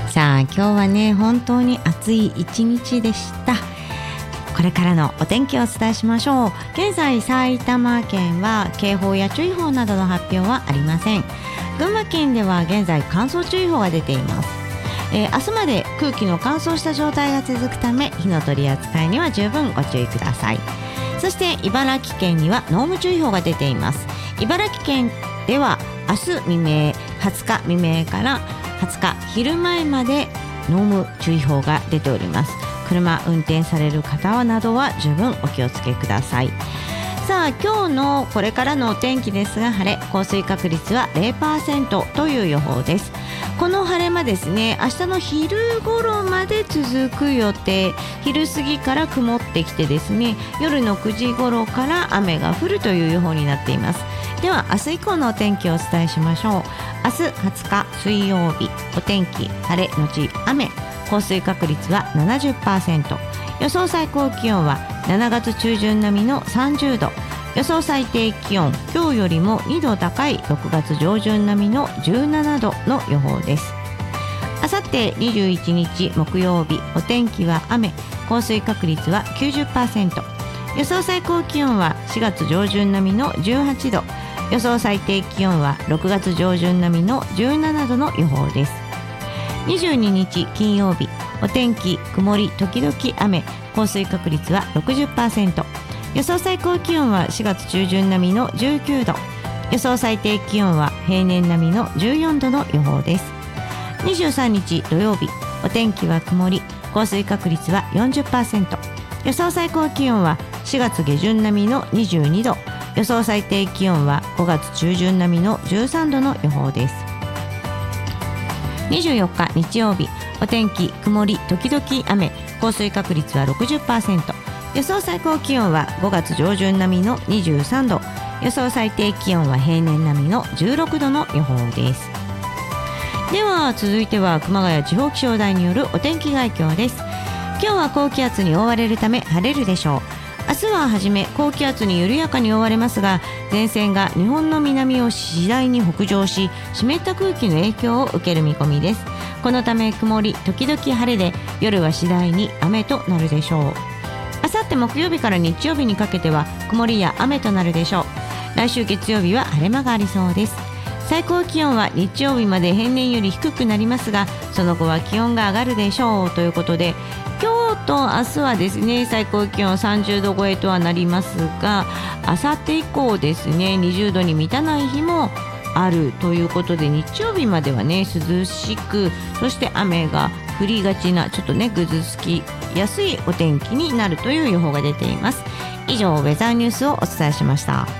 さあ今日はね本当に暑い一日でした。これからのお天気をお伝えしましょう。現在埼玉県は警報や注意報などの発表はありません。群馬県では現在乾燥注意報が出ています。明日まで空気の乾燥した状態が続くため火の取り扱いには十分ご注意ください。そして茨城県には濃霧注意報が出ています。茨城県では明日未明20日未明から20日昼前まで濃霧注意報が出ております。車運転される方などは十分お気をつけください。さあ今日のこれからのお天気ですが、晴れ、降水確率は 0% という予報です。この晴れ間ですね、明日の昼頃まで続く予定。昼過ぎから曇ってきてですね、夜の9時頃から雨が降るという予報になっています。では明日以降のお天気をお伝えしましょう。明日20日水曜日、お天気晴れのち雨、降水確率は 70%、 予想最高気温は7月中旬並みの30度、予想最低気温今日よりも2度高い6月上旬並みの17度の予報です。あさって21日木曜日、お天気は雨、降水確率は 90%、 予想最高気温は4月上旬並みの18度、予想最低気温は6月上旬並みの17度の予報です。22日金曜日、お天気曇り時々雨、降水確率は 60%、 予想最高気温は4月中旬並みの19度、予想最低気温は平年並みの14度の予報です。23日土曜日、お天気は曇り、降水確率は 40%、 予想最高気温は4月下旬並みの22度、予想最低気温は5月中旬並みの13度の予報です。24日日曜日、お天気曇り時々雨、降水確率は 60%、 予想最高気温は5月上旬並みの23度、予想最低気温は平年並みの16度の予報です。では続いては熊谷地方気象台によるお天気概況です。今日は高気圧に覆われるため晴れるでしょう。明日ははじめ高気圧に緩やかに覆われますが、前線が日本の南を次第に北上し、湿った空気の影響を受ける見込みです。このため曇り時々晴れで、夜は次第に雨となるでしょう。あさって木曜日から日曜日にかけては曇りや雨となるでしょう。来週月曜日は晴れ間がありそうです。最高気温は日曜日まで平年より低くなりますが、その後は気温が上がるでしょうということで、今日と明日はですね最高気温30度超えとはなりますが、あさって以降ですね20度に満たない日もあるということで、日曜日まではね涼しく、そして雨が降りがちなちょっとねぐずつきやすいお天気になるという予報が出ています。以上ウェザーニュースをお伝えしました。